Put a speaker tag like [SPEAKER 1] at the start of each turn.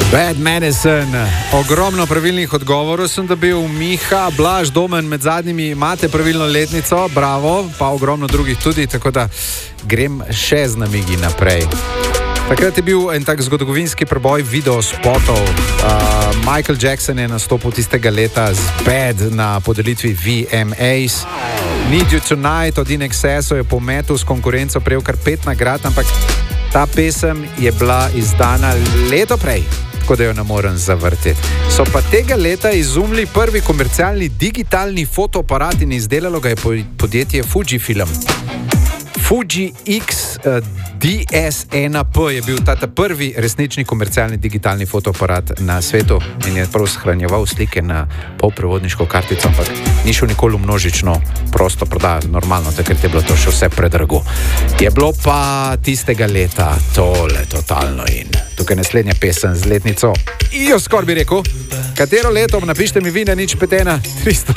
[SPEAKER 1] Bad Medicine. Ogromno pravilnih odgovorov sem dobil. Miha, Blaž, Domen med zadnjimi, imate pravilno letnico, bravo, pa ogromno drugih tudi, tako da grem še z namigi naprej. Takrat je bil en tak zgodovinski preboj videospotov. Michael Jackson je nastopil tistega leta z Bad na podelitvi VMAs. Need You Tonight od In Excessu je po metu s konkurenco prejel kar 5 nagrad, ampak ta pesem je bila izdana leto prej, tako da jo ne morem zavrteti. So pa tega leta izumili prvi komercialni digitalni fotoaparat in izdelalo ga je podjetje Fujifilm. Fuji X DS1P je bil ta prvi resnični komercialni digitalni fotoaparat na svetu in je prav shranjeval slike na polprevodniško kartico, ampak ni šel nikoli v množično prosto prodajo, normalno, takrat je bilo to še vse predrago. Je bilo pa tistega leta tole totalno in tukaj naslednja pesem z letnico, skoraj bi rekel, katero leto, napište mi vi na 051 300